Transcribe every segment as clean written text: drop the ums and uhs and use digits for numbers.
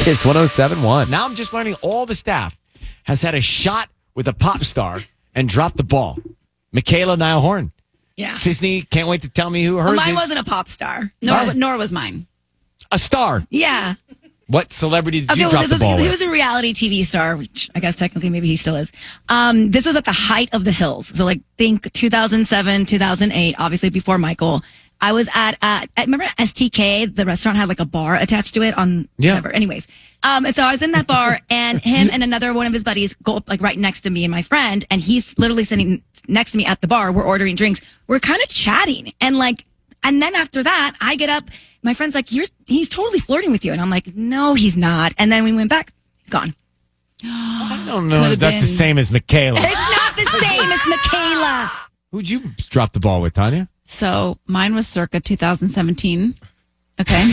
Kiss 107.1. Now I'm just learning all the staff has had a shot with a pop star and dropped the ball. Michaela Niall Horn. Yeah. Sisney can't wait to tell me who hers Mine is. wasn't a pop star. Nor was mine. A star. Yeah. What celebrity did you well, drop the ball he with? was a reality TV star, which I guess technically maybe he still is. This was at the height of the Hills. So like think 2007, 2008, obviously before Michael. I was I remember STK, the restaurant had like a bar attached to it on whatever. Anyways. And so I was in that bar and him and another one of his buddies go up like right next to me and my friend, and he's literally sitting next to me at the bar. We're ordering drinks. We're kind of chatting and then after that, I get up. My friend's like, he's totally flirting with you. And I'm like, no, he's not. And then we went back. He's gone. I don't know if that's the same as Michaela. It's not the same as Michaela. Who'd you drop the ball with, Tanya? So mine was circa 2017. Okay.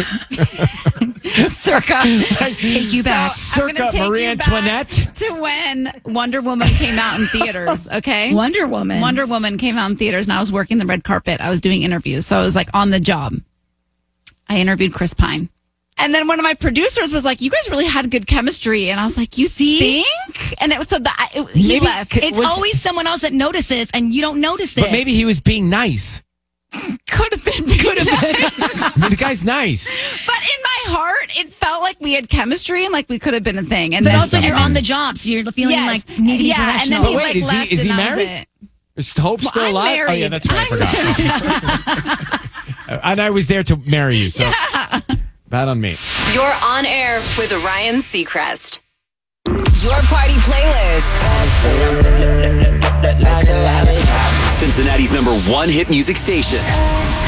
Circa. Take you back. So I'm gonna Circa take Marie you back Antoinette? to when Wonder Woman came out in theaters. Okay. Wonder Woman. Wonder Woman came out in theaters, and I was working the red carpet. I was doing interviews, so I was like on the job. I interviewed Chris Pine. And then one of my producers was like, you guys really had good chemistry. And I was like, you think? And it was he Maybe left. It's always someone else that notices and you don't notice it. But maybe he was being nice. Could have been. I mean, the guy's nice. But in my heart, it felt like we had chemistry and like we could have been a thing. And But then also you're on the job, so you're feeling like you need to be and professional. then he But wait, is he- left is he and that was married? it. Is Hope still I'm alive? married. Oh, yeah, that's right. I forgot. And I was there to marry you, so bad on me. You're on air with Ryan Seacrest. Your party playlist. Cincinnati's #1 hit music station.